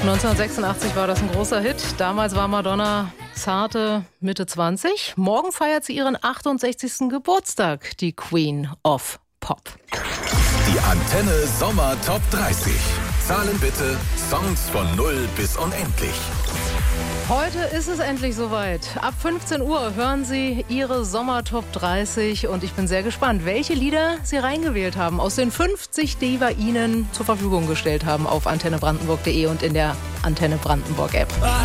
1986 war das ein großer Hit. Damals war Madonna zarte Mitte 20. Morgen feiert sie ihren 68. Geburtstag, die Queen of Pop. Die Antenne Sommer Top 30. Zahlen bitte Songs von 0 bis unendlich. Heute ist es endlich soweit. Ab 15 Uhr hören Sie Ihre Sommer Top 30 und ich bin sehr gespannt, welche Lieder Sie reingewählt haben aus den 50, die wir Ihnen zur Verfügung gestellt haben auf antennebrandenburg.de und in der Antenne Brandenburg App.